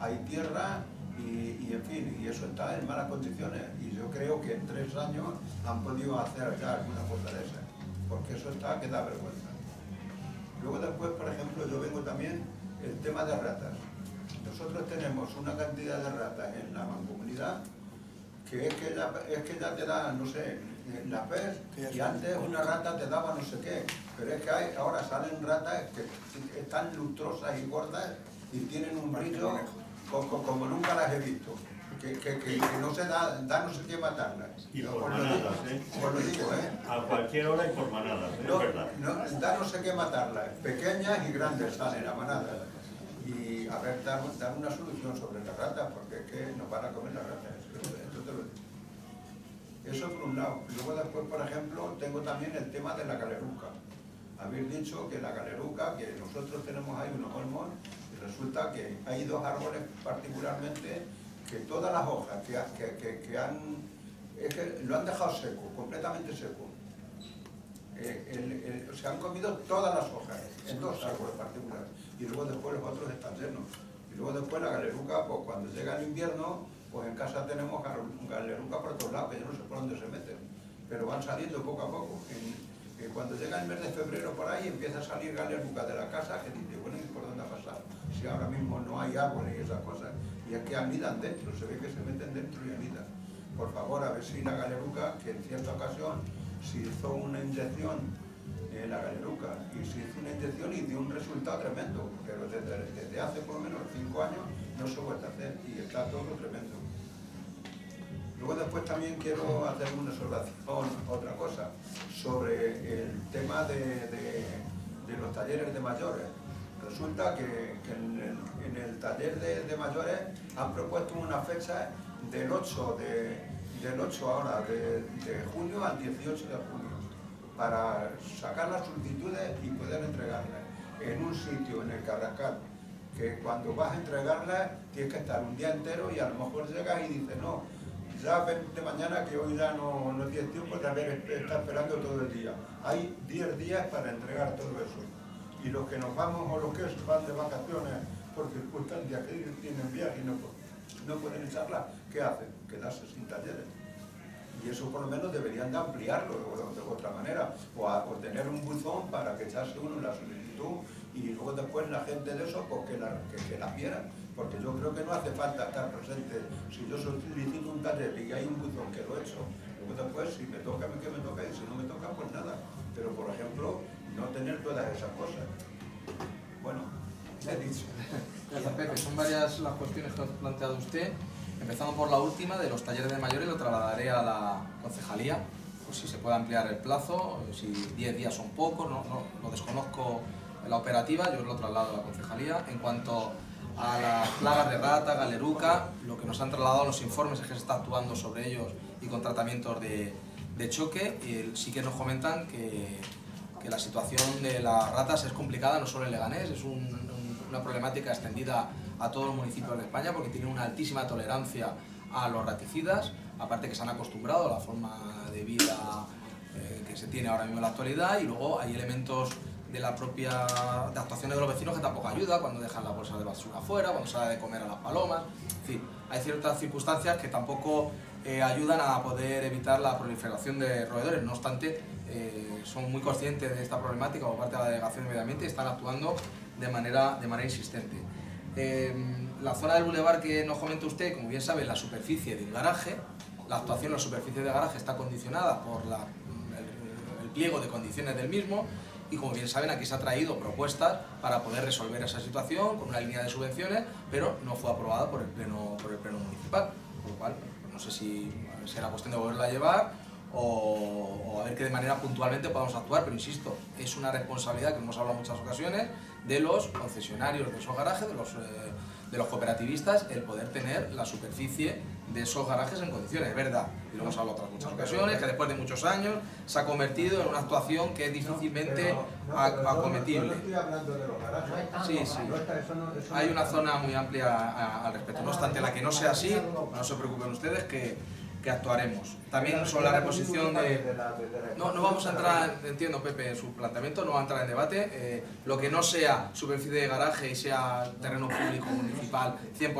hay tierra y en fin, y eso está en malas condiciones. Y yo creo que en 3 años han podido hacer ya alguna cosa de esa, porque eso está que da vergüenza. Luego después, por ejemplo, yo vengo también el tema de ratas. Nosotros tenemos una cantidad de ratas en la mancomunidad que es que ya te da, no sé, la pez, y antes una rata te daba no sé qué, pero es que ahora salen ratas que están lustrosas y gordas y tienen un brillo como nunca las he visto, que no se da no sé qué matarlas. Y por manadas, Os lo digo, a cualquier hora y por manadas, no, es verdad. Da no sé qué matarlas, pequeñas y grandes salen a manadas. Y a ver, dar una solución sobre las ratas, porque es que nos van a comer las ratas. Eso te lo digo. Eso por un lado. Luego después, por ejemplo, tengo también el tema de la galeruca. Habéis dicho que la galeruca, que nosotros tenemos ahí unos olmos, y resulta que hay 2 árboles particularmente que todas las hojas lo han dejado seco, completamente seco. Se han comido todas las hojas, en 2 árboles particulares, y luego después los otros están llenos. Y luego después la galeruca, pues cuando llega el invierno, pues en casa tenemos galeruca por todos lados, que yo no sé por dónde se meten, pero van saliendo poco a poco. Cuando llega el mes de febrero por ahí empieza a salir galeruca de la casa, que dice, bueno, ¿y por dónde ha pasado? Si ahora mismo no hay árboles y esas cosas, y es que anidan dentro, se ve que se meten dentro y anidan. Por favor, a ver si la galeruca, que en cierta ocasión se hizo una inyección en la galeruca, y se hizo una inyección y dio un resultado tremendo, pero desde hace por lo menos 5 años no se vuelve a hacer y está todo tremendo. Luego después también quiero hacer una observación, otra cosa, sobre el tema de los talleres de mayores. Resulta que en el taller de mayores han propuesto una fecha del 8 de junio al 18 de junio para sacar las solicitudes y poder entregarlas en un sitio, en el Carrascal, que cuando vas a entregarlas tienes que estar un día entero y a lo mejor llegas y dices, no, ya vente mañana que hoy ya no tienes tiempo de estar esperando todo el día. Hay 10 días para entregar todo eso. Y los que nos vamos o los que van de vacaciones por circunstancias que tienen viaje y no pueden echarla, ¿qué hacen? Quedarse sin talleres. Y eso por lo menos deberían de ampliarlo de otra manera, o tener un buzón para que echase uno la solicitud y luego después la gente de eso pues que la viera, porque yo creo que no hace falta estar presente. Si yo solicito un taller y hay un buzón que lo he hecho, luego después si me toca, que me toca, y si no me toca, pues nada. Pero por ejemplo, no tener todas esas cosas. Bueno, he dicho. Gracias, Pepe. Son varias las cuestiones que ha planteado usted. Empezando por la última, de los talleres de mayores, lo trasladaré a la concejalía, pues si se puede ampliar el plazo, si 10 días son pocos, no desconozco la operativa, yo lo traslado a la concejalía. En cuanto a las plagas de rata, galeruca, lo que nos han trasladado los informes es que se está actuando sobre ellos y con tratamientos de choque, y sí que nos comentan que la situación de las ratas es complicada, no solo en Leganés, es una problemática extendida a todos los municipios de España porque tienen una altísima tolerancia a los raticidas, aparte que se han acostumbrado a la forma de vida que se tiene ahora mismo en la actualidad, y luego hay elementos de la propia actuaciones de los vecinos que tampoco ayuda, cuando dejan las bolsas de basura afuera, cuando se da de comer a las palomas, en fin, hay ciertas circunstancias que tampoco ayudan a poder evitar la proliferación de roedores. No obstante, son muy conscientes de esta problemática por parte de la Delegación de Medio Ambiente y están actuando de manera insistente. La zona del bulevar que nos comenta usted, como bien sabe, la superficie del garaje, la actuación en la superficie del garaje está condicionada por el pliego de condiciones del mismo, y como bien saben, aquí se ha traído propuestas para poder resolver esa situación con una línea de subvenciones, pero no fue aprobada por el pleno municipal, por lo cual no sé si será cuestión de volverla a llevar o a ver que de manera puntualmente podamos actuar, pero insisto, es una responsabilidad que hemos hablado en muchas ocasiones de los concesionarios de esos garajes, de los cooperativistas, el poder tener la superficie de esos garajes en condiciones, es verdad, y lo hemos hablado en otras muchas ocasiones, que después de muchos años se ha convertido en una actuación que es difícilmente acometible. No estoy hablando de los garajes. Sí, sí. Hay una zona muy amplia al respecto. No obstante, la que no sea así, no se preocupen ustedes que actuaremos. También sobre la reposición de... No vamos a entrar, entiendo Pepe, en su planteamiento, no va a entrar en debate. Lo que no sea superficie de garaje y sea terreno público municipal 100%,